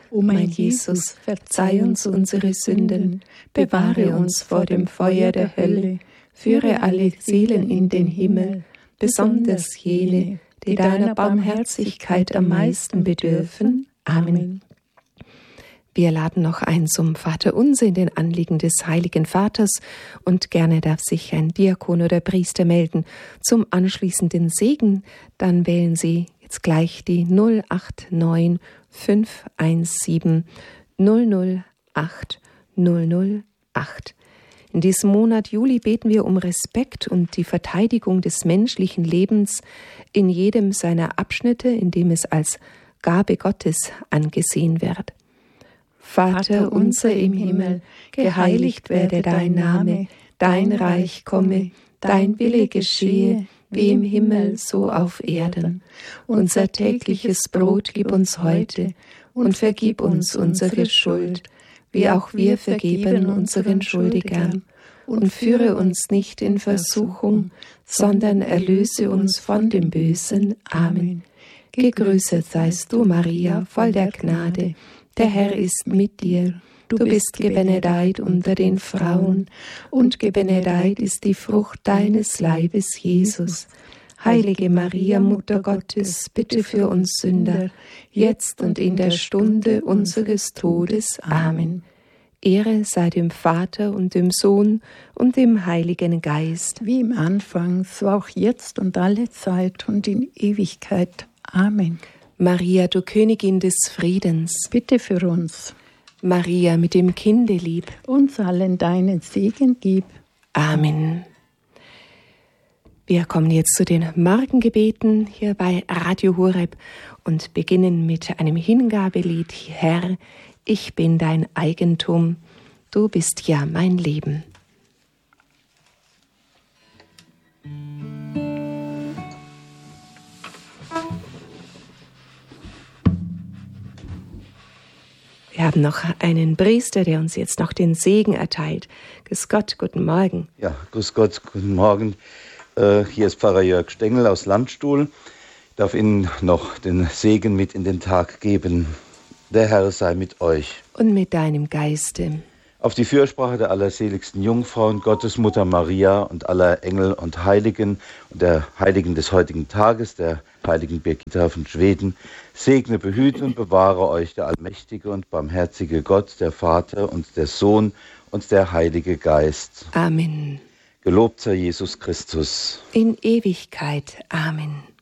O mein Jesus, verzeih uns unsere Sünden, bewahre uns vor dem Feuer der Hölle, führe alle Seelen in den Himmel, besonders jene, die deiner Barmherzigkeit am meisten bedürfen. Amen. Wir laden noch ein zum Vaterunser in den Anliegen des Heiligen Vaters und gerne darf sich ein Diakon oder Priester melden zum anschließenden Segen. Dann wählen Sie jetzt gleich die 089 517 008 008. In diesem Monat Juli beten wir um Respekt und die Verteidigung des menschlichen Lebens in jedem seiner Abschnitte, in dem es als Gabe Gottes angesehen wird. Vater unser im Himmel, geheiligt werde dein Name, dein Reich komme, dein Wille geschehe, wie im Himmel, so auf Erden. Unser tägliches Brot gib uns heute und vergib uns unsere Schuld, wie auch wir vergeben unseren Schuldigern. Und führe uns nicht in Versuchung, sondern erlöse uns von dem Bösen. Amen. Gegrüßet seist du, Maria, voll der Gnade. Der Herr ist mit dir. Du bist gebenedeit unter den Frauen, und gebenedeit ist die Frucht deines Leibes, Jesus. Heilige Maria, Mutter Gottes, bitte für uns Sünder, jetzt und in der Stunde unseres Todes. Amen. Ehre sei dem Vater und dem Sohn und dem Heiligen Geist. Wie im Anfang, so auch jetzt und alle Zeit und in Ewigkeit. Amen. Maria, du Königin des Friedens, bitte für uns. Maria mit dem Kinde lieb, uns allen deinen Segen gib. Amen. Wir kommen jetzt zu den Morgengebeten hier bei Radio Horeb und beginnen mit einem Hingabelied. Herr, ich bin dein Eigentum, du bist ja mein Leben. Wir haben noch einen Priester, der uns jetzt noch den Segen erteilt. Grüß Gott, guten Morgen. Ja, grüß Gott, guten Morgen. Hier ist Pfarrer Jörg Stengel aus Landstuhl. Ich darf Ihnen noch den Segen mit in den Tag geben. Der Herr sei mit euch. Und mit deinem Geiste. Auf die Fürsprache der allerseligsten Jungfrauen, Gottesmutter Maria und aller Engel und Heiligen und der Heiligen des heutigen Tages, der heiligen Birgitta von Schweden, segne, behüte und bewahre euch der allmächtige und barmherzige Gott, der Vater und der Sohn und der Heilige Geist. Amen. Gelobt sei Jesus Christus. In Ewigkeit. Amen.